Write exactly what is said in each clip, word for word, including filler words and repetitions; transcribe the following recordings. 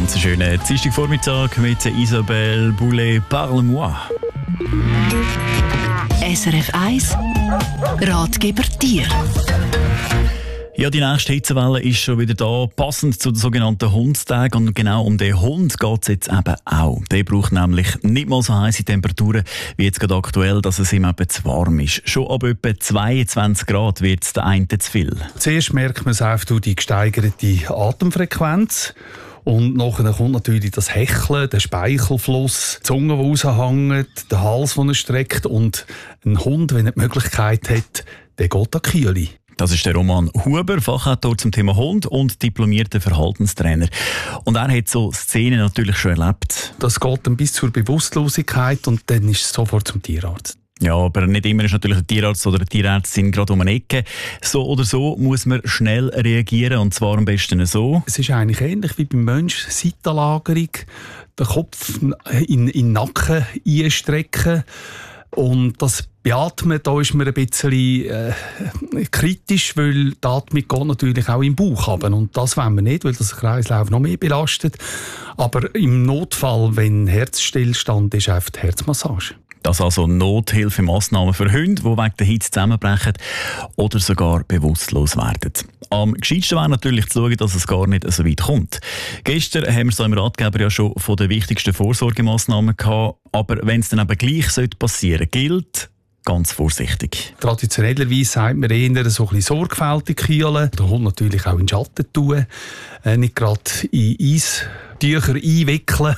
ganz schönen Dienstagvormittag mit Isabelle Boulay, Parle-moi. S R F eins Ratgeber Tier. Ja, die nächste Hitzewelle ist schon wieder da, passend zu den sogenannten Hundstagen. Und genau um den Hund geht es jetzt eben auch. Der braucht nämlich nicht mal so heisse Temperaturen wie jetzt gerade aktuell, dass es ihm eben zu warm ist. Schon ab etwa zweiundzwanzig Grad wird es der einen zu viel. Zuerst merkt man es einfach durch die gesteigerte Atemfrequenz. Und nachher kommt natürlich das Hecheln, der Speichelfluss, die Zunge, die raushängt, der Hals, den er streckt. Und ein Hund, wenn er die Möglichkeit hat, der geht an die Kühle. Das ist der Roman Huber, Fachautor zum Thema Hund und diplomierter Verhaltenstrainer. Und er hat so Szenen natürlich schon erlebt. Das geht dann bis zur Bewusstlosigkeit und dann ist es sofort zum Tierarzt. Ja, aber nicht immer ist natürlich ein Tierarzt oder eine Tierärztin gerade um eine Ecke. So oder so muss man schnell reagieren, und zwar am besten so. Es ist eigentlich ähnlich wie beim Menschen, Seitenlagerung, den Kopf in, in den Nacken einstrecken. Und das Beatmen, da ist man ein bisschen äh, kritisch, weil die Atmung geht natürlich auch im Bauch runter. Und das wollen wir nicht, weil das den Kreislauf noch mehr belastet. Aber im Notfall, wenn Herzstillstand ist, einfach die Herzmassage. Das also Nothilfemaßnahmen für Hunde, die wegen der Hitze zusammenbrechen oder sogar bewusstlos werden. Am gescheitsten wäre natürlich zu schauen, dass es gar nicht so weit kommt. Gestern haben wir es im Ratgeber ja schon von den wichtigsten Vorsorgemaßnahmen gehabt. Aber wenn es dann eben gleich passieren sollte, gilt ganz vorsichtig. Traditionellerweise sagt man eher so ein bisschen sorgfältig kühlen. Der Hund natürlich auch in den Schatten tun. Äh, nicht gerade in Eistücher einwickeln.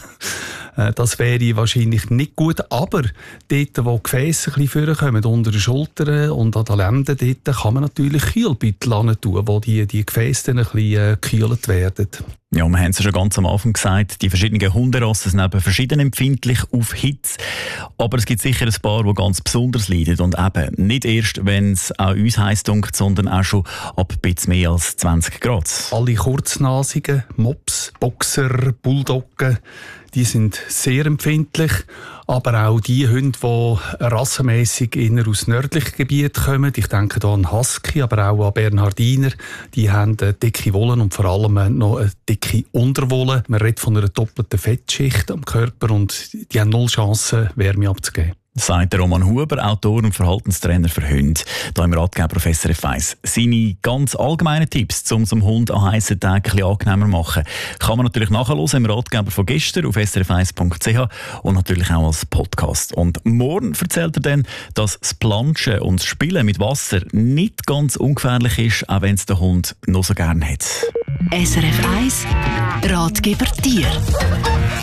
Das wäre wahrscheinlich nicht gut, aber dort, wo die Gefäße ein bisschen vorkommen, unter den Schultern und an den Lenden, dort kann man natürlich Kühlbeutel tun, wo die, die Gefäße dann ein bisschen gekühlt werden. Ja, wir haben es ja schon ganz am Anfang gesagt, die verschiedenen Hunderassen sind eben verschieden empfindlich auf Hitze. Aber es gibt sicher ein paar, die ganz besonders leiden. Und eben nicht erst, wenn es auch uns heiß dunkt, sondern auch schon ab ein bisschen mehr als zwanzig Grad. Alle Kurznasigen, Mops, Boxer, Bulldoggen, die sind sehr empfindlich. Aber auch die Hunde, die rassenmässig eher aus nördlichen Gebieten kommen, ich denke hier an Husky, aber auch an Bernhardiner, die haben eine dicke Wolle und vor allem noch eine dicke Unterwolle. Man redet von einer doppelten Fettschicht am Körper und die haben null Chance, Wärme abzugeben. Sagt der Roman Huber, Autor und Verhaltenstrainer für Hunde, hier im Ratgeber auf S R F eins. Seine ganz allgemeinen Tipps, um es dem Hund an heissen Tagen ein bisschen angenehmer zu machen, kann man natürlich nachhören im Ratgeber von gestern auf s r f eins punkt c h und natürlich auch als Podcast. Und morgen erzählt er dann, dass das Planschen und das Spielen mit Wasser nicht ganz ungefährlich ist, auch wenn es der Hund noch so gerne hat. S R F eins Ratgeber Tier.